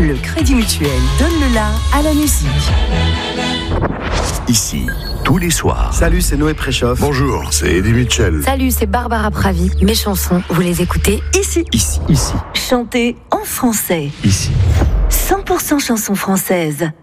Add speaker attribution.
Speaker 1: Le Crédit Mutuel donne le la à la musique.
Speaker 2: Ici, tous les soirs.
Speaker 3: Salut, c'est Noé Préchoff.
Speaker 4: Bonjour, c'est Eddie Mitchell.
Speaker 5: Salut, c'est Barbara Pravi. Mes chansons, vous les écoutez ici.
Speaker 2: Ici. Ici.
Speaker 1: Chantez en français.
Speaker 2: Ici.
Speaker 1: 100% chansons françaises.